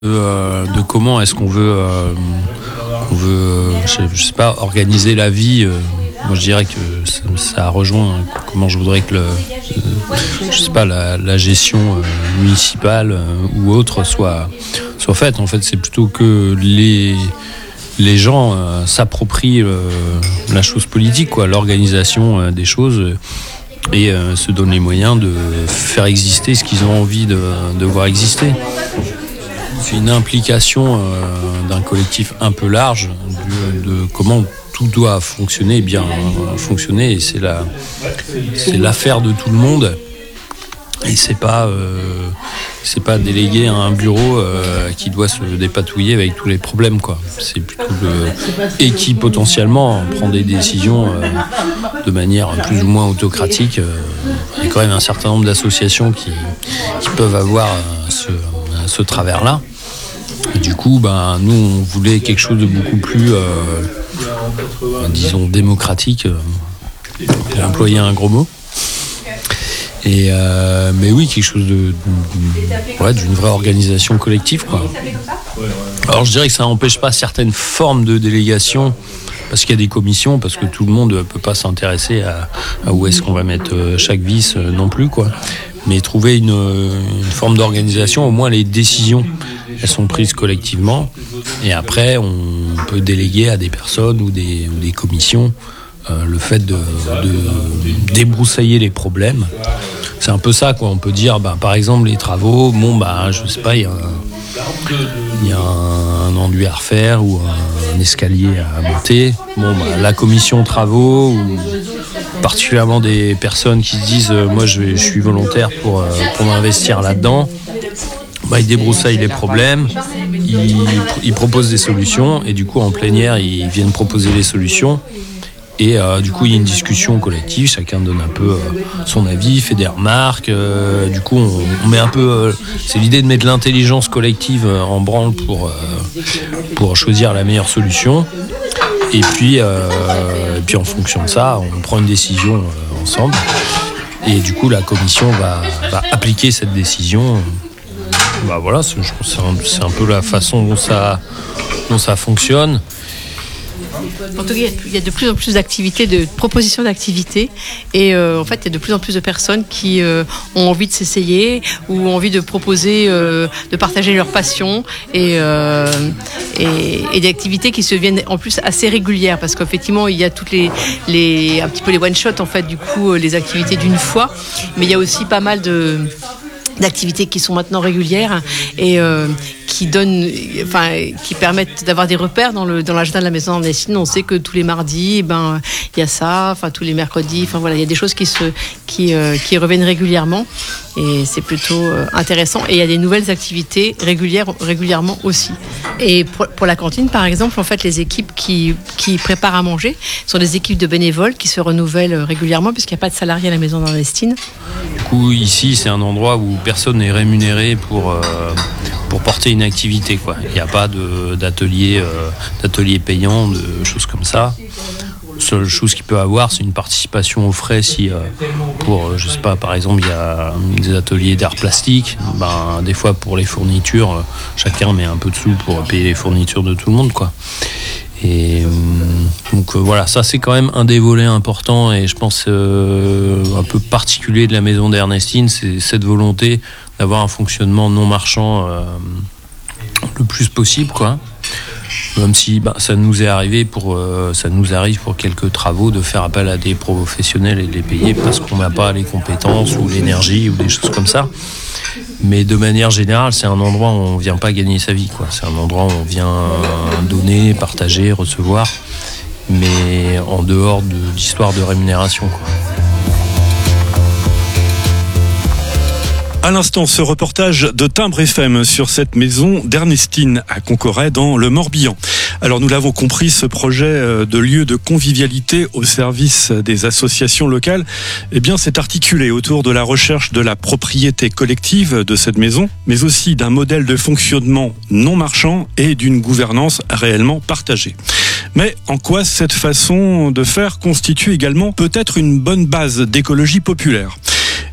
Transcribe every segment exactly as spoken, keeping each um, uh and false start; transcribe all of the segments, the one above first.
Euh, de comment est-ce qu'on veut, euh, on veut je, je sais pas, organiser la vie. Euh, moi, je dirais que ça, ça rejoint comment je voudrais que le, euh, je sais pas, la, la gestion euh, municipale euh, ou autre soit soit faite. En fait, c'est plutôt que les les gens euh, s'approprient euh, la chose politique, quoi, l'organisation euh, des choses. Euh, et euh, se donnent les moyens de faire exister ce qu'ils ont envie de, de voir exister. C'est une implication euh, d'un collectif un peu large de, de comment tout doit fonctionner, bien euh, fonctionner, et c'est la, c'est l'affaire de tout le monde. Et c'est pas, euh, c'est pas délégué à un bureau euh, qui doit se dépatouiller avec tous les problèmes, quoi. C'est plutôt le, et qui potentiellement prend des décisions euh, de manière plus ou moins autocratique. Euh, il y a quand même un certain nombre d'associations qui, qui peuvent avoir euh, ce, ce travers-là. Et du coup, ben, nous, on voulait quelque chose de beaucoup plus, euh, disons, démocratique, euh, pour employer un gros mot. Et euh, mais oui, quelque chose de, de ouais, d'une vraie organisation collective, quoi. Alors je dirais que ça n'empêche pas certaines formes de délégation, parce qu'il y a des commissions, parce que tout le monde ne peut pas s'intéresser à, à où est-ce qu'on va mettre chaque vice non plus, quoi. Mais trouver une, une forme d'organisation, au moins les décisions, elles sont prises collectivement, et après on peut déléguer à des personnes ou des, ou des commissions euh, le fait de, de débroussailler les problèmes. C'est un peu ça, quoi. On peut dire, bah, par exemple, les travaux, bon, bah, je sais pas, il y a un, il y a un enduit à refaire ou un, un escalier à monter. Bon, bah, la commission travaux, ou particulièrement des personnes qui se disent, euh, moi, je, vais, je suis volontaire pour, euh, pour m'investir là-dedans. Bah, ils débroussaillent les problèmes, ils, ils proposent des solutions, et du coup, en plénière, ils viennent proposer les solutions. Et euh, du coup, il y a une discussion collective, chacun donne un peu euh, son avis, fait des remarques. Euh, du coup, on, on met un peu... Euh, c'est l'idée de mettre l'intelligence collective euh, en branle pour, euh, pour choisir la meilleure solution. Et puis, euh, et puis, en fonction de ça, on prend une décision euh, ensemble. Et du coup, la commission va, va appliquer cette décision. Bah voilà, c'est, je pense que c'est un, c'est un peu la façon dont ça, dont ça fonctionne. En tout cas, il y a de plus en plus d'activités, de propositions d'activités, et euh, en fait, il y a de plus en plus de personnes qui euh, ont envie de s'essayer ou ont envie de proposer, euh, de partager leur passion, et, euh, et, et des activités qui se viennent en plus assez régulières, parce qu'effectivement, il y a toutes les, les un petit peu les one shot en fait, du coup, les activités d'une fois, mais il y a aussi pas mal de d'activités qui sont maintenant régulières et euh, qui donnent, enfin, qui permettent d'avoir des repères dans le dans l'agenda de la maison d'Ernestine. On sait que tous les mardis, eh ben il y a ça, enfin tous les mercredis, enfin voilà, il y a des choses qui se qui euh, qui reviennent régulièrement, et c'est plutôt euh, intéressant. Et il y a des nouvelles activités régulières régulièrement aussi. Et pour, pour la cantine, par exemple, en fait, les équipes qui qui préparent à manger sont des équipes de bénévoles qui se renouvellent régulièrement, puisqu'il n'y a pas de salariés à la maison d'Ernestine. Du coup, ici, c'est un endroit où personne n'est rémunéré pour euh, pour porter une activité, quoi. Il n'y a pas de d'atelier euh, d'atelier payant, de choses comme ça. La seule chose qu'il peut avoir, c'est une participation aux frais. Si euh, pour, je sais pas, par exemple, il y a des ateliers d'art plastique, ben des fois pour les fournitures, euh, chacun met un peu de sous pour payer les fournitures de tout le monde, quoi. Et euh, donc euh, voilà, ça c'est quand même un des volets importants, et je pense euh, un peu particulier de la maison d'Ernestine, c'est cette volonté d'avoir un fonctionnement non marchand euh, le plus possible, quoi. Même si bah, ça nous est arrivé pour euh, ça nous arrive pour quelques travaux de faire appel à des professionnels et de les payer parce qu'on n'a pas les compétences ou l'énergie ou des choses comme ça. Mais de manière générale, c'est un endroit où on vient pas gagner sa vie, quoi. C'est un endroit où on vient donner, partager, recevoir, mais en dehors de, d'histoire de rémunération, quoi. À l'instant, ce reportage de Timbre F M sur cette maison d'Ernestine à Concoret dans le Morbihan. Alors nous l'avons compris, ce projet de lieu de convivialité au service des associations locales, eh bien c'est articulé autour de la recherche de la propriété collective de cette maison, mais aussi d'un modèle de fonctionnement non marchand et d'une gouvernance réellement partagée. Mais en quoi cette façon de faire constitue également peut-être une bonne base d'écologie populaire ?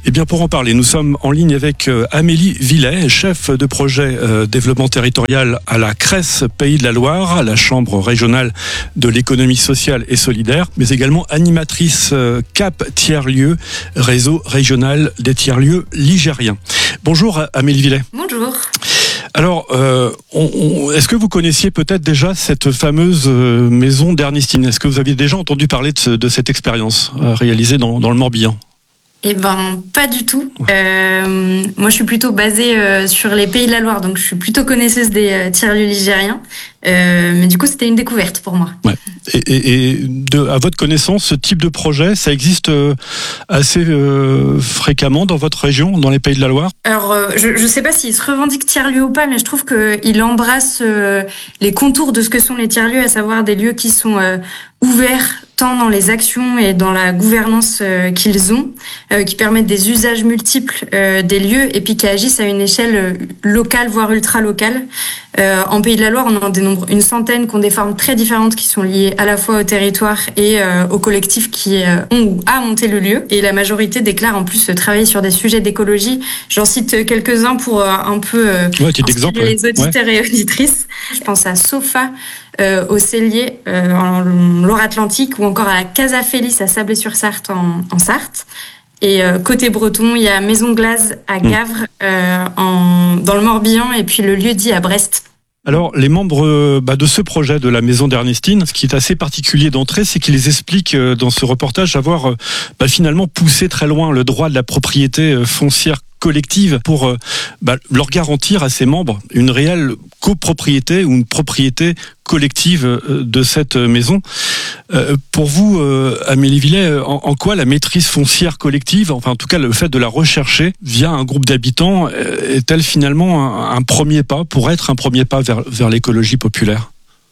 Eh bien, pour en parler, nous sommes en ligne avec Amélie Villet, chef de projet euh, développement territorial à la C R E S Pays de la Loire, la Chambre régionale de l'économie sociale et solidaire, mais également animatrice euh, C A P Tiers-Lieux, réseau régional des tiers-lieux ligériens. Bonjour Amélie Villet. Bonjour. Alors, euh, on, on, est-ce que vous connaissiez peut-être déjà cette fameuse euh, maison d'Ernestine ? Est-ce que vous aviez déjà entendu parler de, ce, de cette expérience euh, réalisée dans, dans le Morbihan ? Eh ben, pas du tout. Euh, moi, je suis plutôt basée euh, sur les Pays de la Loire, donc je suis plutôt connaisseuse des euh, tiers-lieux ligériens. Euh, mais du coup, c'était une découverte pour moi. Ouais. Et, et, et de, à votre connaissance, ce type de projet, ça existe euh, assez euh, fréquemment dans votre région, dans les Pays de la Loire ? Alors, euh, je ne sais pas s'il se revendique tiers-lieu ou pas, mais je trouve qu'il embrasse euh, les contours de ce que sont les tiers-lieux, à savoir des lieux qui sont euh, ouverts tant dans les actions et dans la gouvernance euh, qu'ils ont, euh, qui permettent des usages multiples euh, des lieux et puis qui agissent à une échelle euh, locale, voire ultra-locale. Euh, en Pays de la Loire, on en dénombre une centaine qui ont des formes très différentes qui sont liées à la fois au territoire et euh, aux collectifs qui euh, ont ou a monté le lieu. Et la majorité déclare en plus travailler sur des sujets d'écologie. J'en cite quelques-uns pour euh, un peu euh, ouais, exemple, les auditeurs ouais. et auditrices. Je pense à Sofa, euh, au Cellier, euh, en Loire-Atlantique, ou encore à la Casa Félix à Sablé-sur-Sarthe en, en Sarthe. Et euh, côté breton, il y a Maison Glaze à Gavre, euh, en, dans le Morbihan, et puis le lieu-dit à Brest. Alors, les membres bah, de ce projet de la maison d'Ernestine, ce qui est assez particulier d'entrée, c'est qu'ils expliquent euh, dans ce reportage avoir euh, bah, finalement poussé très loin le droit de la propriété euh, foncière collective pour euh, bah, leur garantir à ses membres une réelle copropriété ou une propriété collective euh, de cette maison. Euh, pour vous, euh, Amélie Villet, en, en quoi la maîtrise foncière collective, enfin en tout cas le fait de la rechercher via un groupe d'habitants, euh, est-elle finalement un, un premier pas, pour être un premier pas vers, vers l'écologie populaire ?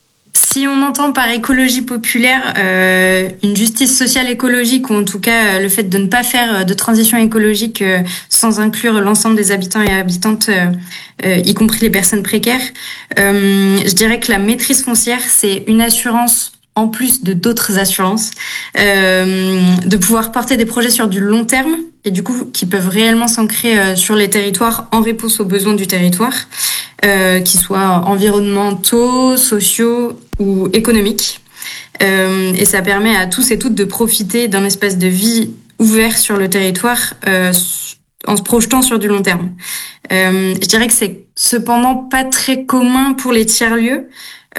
Si on entend par écologie populaire euh, une justice sociale écologique, ou en tout cas euh, le fait de ne pas faire de transition écologique euh, sans inclure l'ensemble des habitants et habitantes, euh, euh, y compris les personnes précaires, euh, je dirais que la maîtrise foncière, c'est une assurance en plus de d'autres assurances, euh, de pouvoir porter des projets sur du long terme et du coup qui peuvent réellement s'ancrer euh, sur les territoires en réponse aux besoins du territoire, euh, qu'ils soient environnementaux, sociaux ou économiques. Euh, et ça permet à tous et toutes de profiter d'un espace de vie ouvert sur le territoire euh, en se projetant sur du long terme. Euh, je dirais que c'est cependant pas très commun pour les tiers-lieux.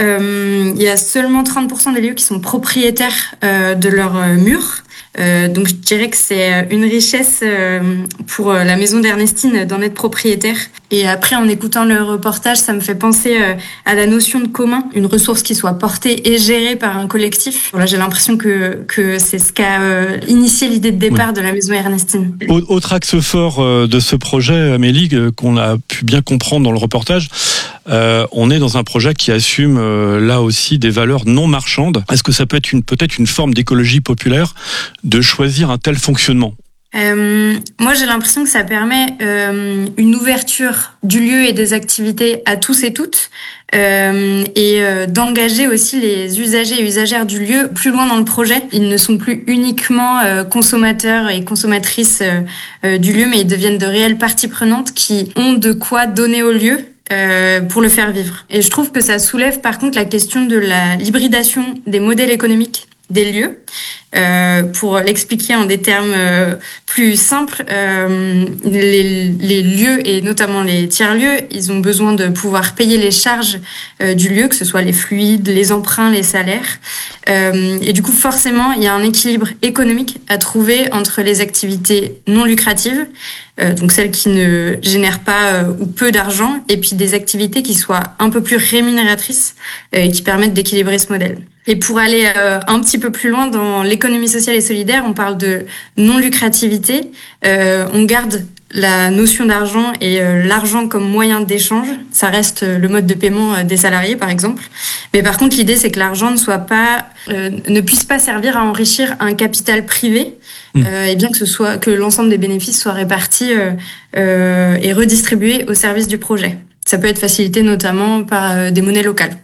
Euh, il y a seulement trente pour cent des lieux qui sont propriétaires euh, de leurs euh, murs. Euh, donc je dirais que c'est une richesse euh, pour la maison d'Ernestine d'en être propriétaire. Et après, en écoutant le reportage, ça me fait penser euh, à la notion de commun, une ressource qui soit portée et gérée par un collectif. Voilà, j'ai l'impression que que c'est ce qu'a euh, initié l'idée de départ oui. de la maison Ernestine. Autre axe fort euh, de ce projet, Amélie, euh, qu'on a pu bien comprendre dans le reportage, euh, on est dans un projet qui assume euh, là aussi des valeurs non marchandes. Est-ce que ça peut être une peut-être une forme d'écologie populaire de choisir un tel fonctionnement ? Euh, moi, j'ai l'impression que ça permet euh, une ouverture du lieu et des activités à tous et toutes, euh, et euh, d'engager aussi les usagers et usagères du lieu plus loin dans le projet. Ils ne sont plus uniquement euh, consommateurs et consommatrices euh, euh, du lieu, mais ils deviennent de réelles parties prenantes qui ont de quoi donner au lieu. Euh, pour le faire vivre. Et je trouve que ça soulève par contre la question de la l'hybridation des modèles économiques des lieux. Euh, pour l'expliquer en des termes euh, plus simples, euh, les, les lieux et notamment les tiers-lieux, ils ont besoin de pouvoir payer les charges euh, du lieu, que ce soit les fluides, les emprunts, les salaires. Euh, et du coup, forcément, il y a un équilibre économique à trouver entre les activités non lucratives, euh, donc celles qui ne génèrent pas euh, ou peu d'argent, et puis des activités qui soient un peu plus rémunératrices euh, et qui permettent d'équilibrer ce modèle. Et pour aller euh, un petit peu plus loin dans l'économie sociale et solidaire, on parle de non-lucrativité. Euh, on garde la notion d'argent et euh, l'argent comme moyen d'échange. Ça reste euh, le mode de paiement euh, des salariés, par exemple. Mais par contre, l'idée, c'est que l'argent ne soit pas, euh, ne puisse pas servir à enrichir un capital privé, mmh. euh, et bien que ce soit que l'ensemble des bénéfices soient répartis euh, euh, et redistribués au service du projet. Ça peut être facilité notamment par euh, des monnaies locales. Très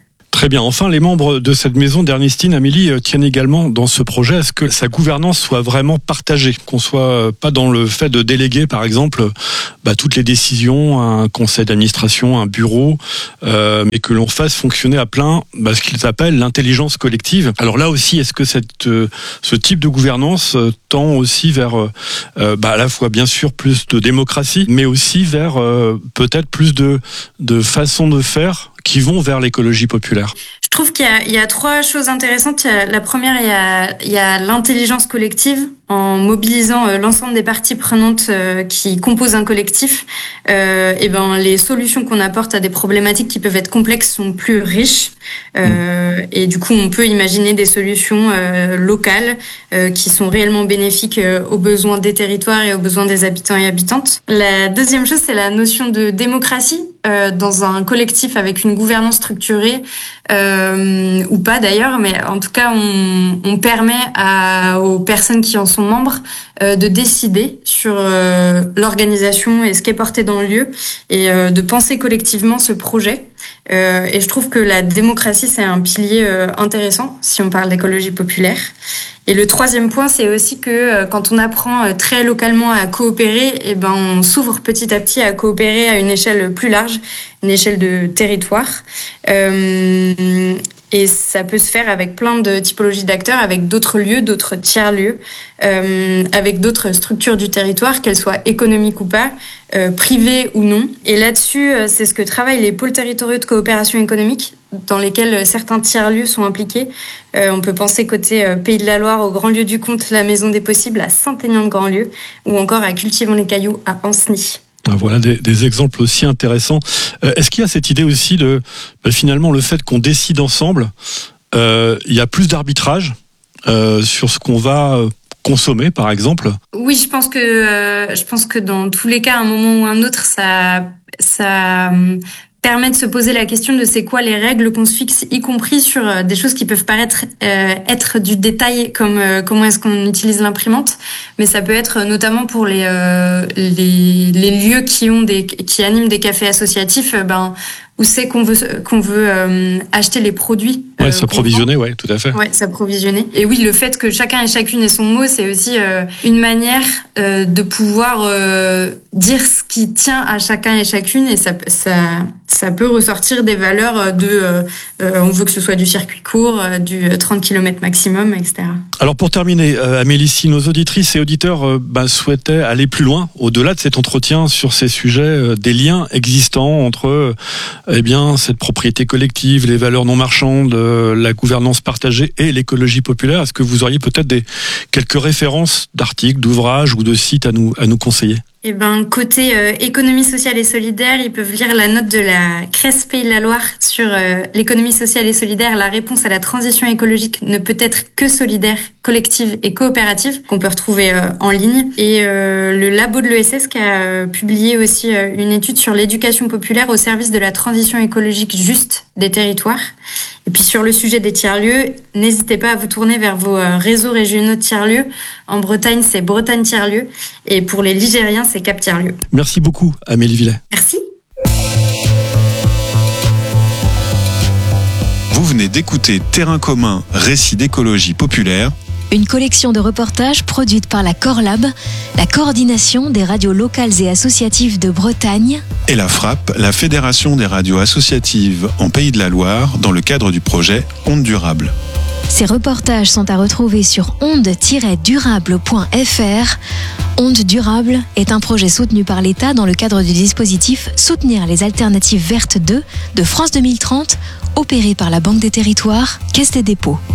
Très bien. Enfin, les membres de cette maison d'Ernestine, Amélie, tiennent également dans ce projet à ce que sa gouvernance soit vraiment partagée, qu'on soit pas dans le fait de déléguer, par exemple, bah, toutes les décisions à un conseil d'administration, un bureau, euh, mais que l'on fasse fonctionner à plein bah, ce qu'ils appellent l'intelligence collective. Alors là aussi, est-ce que cette, euh, ce type de gouvernance euh, tend aussi vers euh, bah, à la fois bien sûr plus de démocratie, mais aussi vers euh, peut-être plus de, de façons de faire qui vont vers l'écologie populaire? Je trouve qu'il y a, il y a trois choses intéressantes. La première, il y a, il y a l'intelligence collective, en mobilisant euh, l'ensemble des parties prenantes euh, qui composent un collectif. Euh, et ben, les solutions qu'on apporte à des problématiques qui peuvent être complexes sont plus riches. Euh, mmh. Et du coup, on peut imaginer des solutions euh, locales euh, qui sont réellement bénéfiques euh, aux besoins des territoires et aux besoins des habitants et habitantes. La deuxième chose, c'est la notion de démocratie euh, dans un collectif avec une gouvernance structurée. Euh, ou pas d'ailleurs, mais en tout cas, on, on permet à, aux personnes qui en sont membres euh, de décider sur euh, l'organisation et ce qui est porté dans le lieu et euh, de penser collectivement ce projet. Euh, et je trouve que la démocratie, c'est un pilier euh, intéressant si on parle d'écologie populaire. Et le troisième point, c'est aussi que euh, quand on apprend euh, très localement à coopérer, eh ben, on s'ouvre petit à petit à coopérer à une échelle plus large, une échelle de territoire. Euh, Et ça peut se faire avec plein de typologies d'acteurs, avec d'autres lieux, d'autres tiers-lieux, euh, avec d'autres structures du territoire, qu'elles soient économiques ou pas, euh, privées ou non. Et là-dessus, euh, c'est ce que travaillent les pôles territoriaux de coopération économique, dans lesquels certains tiers-lieux sont impliqués. Euh, on peut penser côté euh, Pays de la Loire, au Grand Lieu du Comte, la Maison des Possibles, à Saint-Aignan-de-Grandlieu, ou encore à Cultivons les Cailloux, à Ancenis. Voilà des, des exemples aussi intéressants. Euh, est-ce qu'il y a cette idée aussi de bah, finalement le fait qu'on décide ensemble, euh, il y a plus d'arbitrage euh, sur ce qu'on va consommer, par exemple? Oui, je pense que euh, je pense que dans tous les cas, à un moment ou un autre, ça ça euh, permet de se poser la question de c'est quoi les règles qu'on se fixe, y compris sur euh, des choses qui peuvent paraître euh, être du détail, comme euh, comment est-ce qu'on utilise l'imprimante, mais ça peut être notamment pour les euh, les, les lieux qui ont des qui animent des cafés associatifs, euh, ben où c'est qu'on veut qu'on veut euh, acheter les produits. Ouais, euh, s'approvisionner, ouais, tout à fait. Ouais, s'approvisionner. Et oui, le fait que chacun et chacune ait son mot, c'est aussi euh, une manière euh, de pouvoir euh, dire ce qui tient à chacun et chacune, et ça ça ça peut ressortir des valeurs de euh, euh, on veut que ce soit du circuit court, euh, du trente kilomètres maximum, et cetera. Alors pour terminer, euh, Amélie, si nos auditrices et auditeurs euh, bah, souhaitaient aller plus loin, au-delà de cet entretien sur ces sujets, euh, des liens existants entre euh, eh bien cette propriété collective, les valeurs non marchandes, euh, la gouvernance partagée et l'écologie populaire, est-ce que vous auriez peut-être des quelques références d'articles, d'ouvrages ou de sites à nous à nous conseiller? Eh ben, côté euh, économie sociale et solidaire, ils peuvent lire la note de la C R E S Pays de la Loire sur euh, l'économie sociale et solidaire. La réponse à la transition écologique ne peut être que solidaire, collective et coopérative, qu'on peut retrouver euh, en ligne. Et euh, le labo de l'E S S qui a euh, publié aussi euh, une étude sur l'éducation populaire au service de la transition écologique juste des territoires. Et puis sur le sujet des tiers-lieux, n'hésitez pas à vous tourner vers vos euh, réseaux régionaux de tiers-lieux. En Bretagne, c'est Bretagne tiers-lieux. Et pour les Ligériens, c'est Cap tiers-lieux. Merci beaucoup, Amélie Villet. Merci. Vous venez d'écouter Terrain commun, récit d'écologie populaire. Une collection de reportages produite par la Corlab, la coordination des radios locales et associatives de Bretagne, et la FRAP, la Fédération des radios associatives en Pays de la Loire, dans le cadre du projet Ondes Durables. Ces reportages sont à retrouver sur ondes tiret durable point f r. Ondes Durables est un projet soutenu par l'État dans le cadre du dispositif Soutenir les alternatives vertes deux de France deux mille trente, opéré par la Banque des Territoires, Caisse des dépôts.